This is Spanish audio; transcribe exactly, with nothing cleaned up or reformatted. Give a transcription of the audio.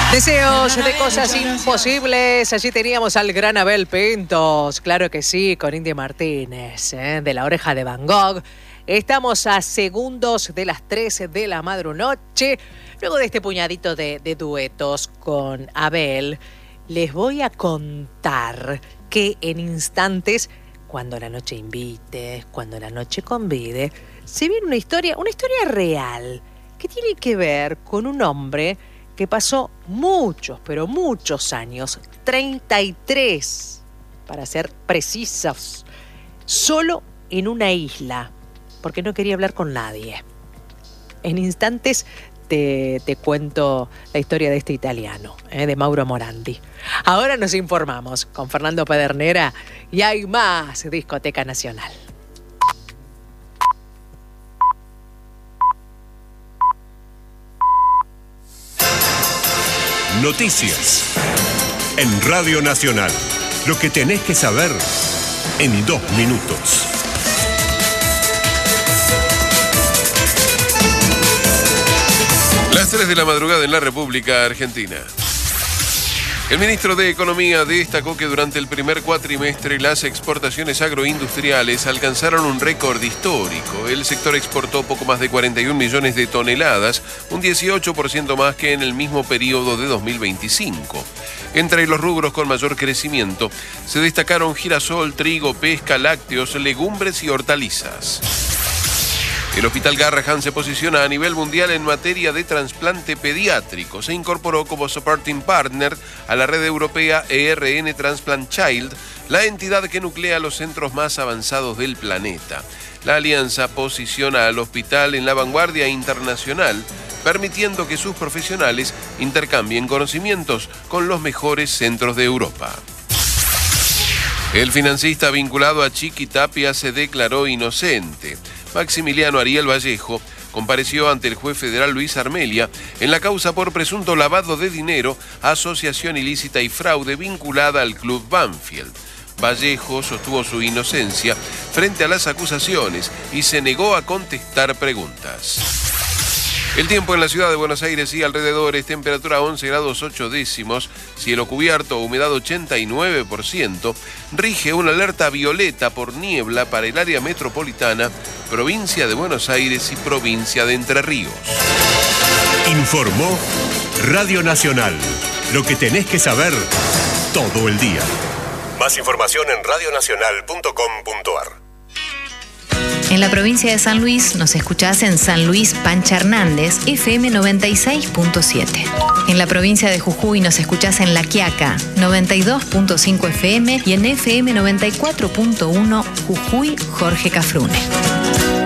Deseos de cosas imposibles. Allí teníamos al gran Abel Pintos, claro que sí, con India Martínez, ¿eh? de La Oreja de Van Gogh. Estamos a segundos de las trece de la madrunoche. Luego de este puñadito de, de duetos con Abel, les voy a contar que en instantes, cuando la noche invite, cuando la noche convide, se viene una historia, una historia real que tiene que ver con un hombre que pasó muchos, pero muchos años, treinta y tres, para ser precisos, solo en una isla, porque no quería hablar con nadie. En instantes te, te cuento la historia de este italiano, ¿eh? de Mauro Morandi. Ahora nos informamos con Fernando Pedernera y hay más Discoteca Nacional. Noticias en Radio Nacional. Lo que tenés que saber en dos minutos. Las tres de la madrugada en la República Argentina. El ministro de Economía destacó que durante el primer cuatrimestre las exportaciones agroindustriales alcanzaron un récord histórico. El sector exportó poco más de cuarenta y un millones de toneladas, un dieciocho por ciento más que en el mismo periodo de dos mil veinticinco. Entre los rubros con mayor crecimiento se destacaron girasol, trigo, pesca, lácteos, legumbres y hortalizas. El Hospital Garrahan se posiciona a nivel mundial en materia de trasplante pediátrico. Se incorporó como supporting partner a la red europea E R N Transplant Child, la entidad que nuclea los centros más avanzados del planeta. La alianza posiciona al hospital en la vanguardia internacional, permitiendo que sus profesionales intercambien conocimientos con los mejores centros de Europa. El financista vinculado a Chiquitapia se declaró inocente. Maximiliano Ariel Vallejo compareció ante el juez federal Luis Armelia en la causa por presunto lavado de dinero, asociación ilícita y fraude vinculada al Club Banfield. Vallejo sostuvo su inocencia frente a las acusaciones y se negó a contestar preguntas. El tiempo en la ciudad de Buenos Aires y alrededores, temperatura once grados ocho décimos, cielo cubierto, humedad ochenta y nueve por ciento, rige una alerta violeta por niebla para el área metropolitana, provincia de Buenos Aires y provincia de Entre Ríos. Informó Radio Nacional. Lo que tenés que saber todo el día. Más información en radio nacional punto com punto a r. En la provincia de San Luis nos escuchás en San Luis Pancha Hernández, F M noventa y seis punto siete. En la provincia de Jujuy nos escuchás en La Quiaca, noventa y dos punto cinco F M y en F M noventa y cuatro punto uno Jujuy Jorge Cafrune.